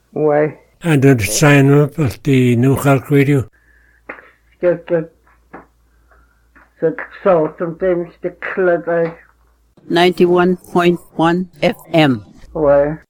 Ouais. And did sign up at the New Cork Radio? The sometimes the club 91.1 FM. Ouais.